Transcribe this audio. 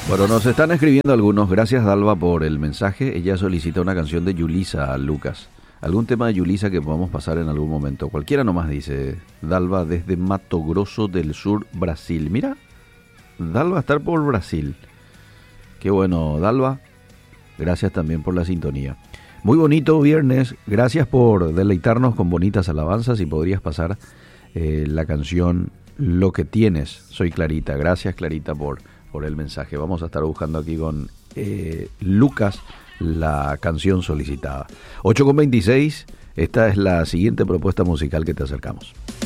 Bueno, nos están escribiendo algunos. Gracias, Dalva, por el mensaje. Ella solicita una canción de Yulisa a Lucas. Algún tema de Yulisa que podamos pasar en algún momento. Cualquiera nomás, dice Dalva, desde Mato Grosso del Sur, Brasil. Mira, Dalva estar por Brasil. Qué bueno, Dalva. Gracias también por la sintonía. Muy bonito viernes. Gracias por deleitarnos con bonitas alabanzas. Y podrías pasar la canción Lo que tienes. Soy Clarita. Gracias, Clarita, por el mensaje. Vamos a estar buscando aquí con Lucas la canción solicitada. 8:26. Esta es la siguiente propuesta musical que te acercamos.